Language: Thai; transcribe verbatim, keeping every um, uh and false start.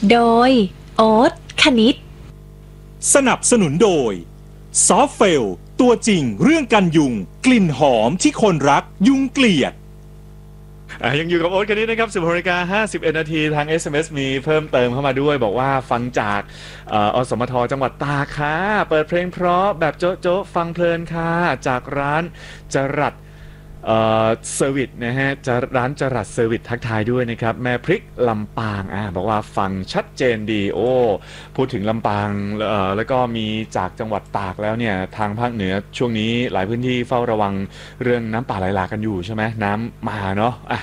โดยโอ๊ตคณิตสนับสนุนโดยซอฟเฟลตัวจริงเรื่องกันยุงกลิ่นหอมที่คนรักยุงเกลียดยังอยู่กับโอ๊ตคณิตนะครับสิบหกนาฬิกาห้าสิบเอ็ดนาทีทาง เอส เอ็ม เอส มีเพิ่มเติมเข้ามาด้วยบอกว่าฟังจากอสมทจังหวัดตากค่ะเปิดเพลงเพราะแบบโจ๊ะโจ๊ะฟังเพลินค่ะจากร้านจรัสเซอร์วิสนะฮะจะร้านจรัสเซอร์วิสทักทายด้วยนะครับแม่พริกลำปางอ่าบอกว่าฟังชัดเจนดีโอ้พูดถึงลำปางแล้วก็มีจากจังหวัดตากแล้วเนี่ยทางภาคเหนือช่วงนี้หลายพื้นที่เฝ้าระวังเรื่องน้ำป่าไหลหลากกันอยู่ใช่ไหมน้ำมาเนาะอ่ะ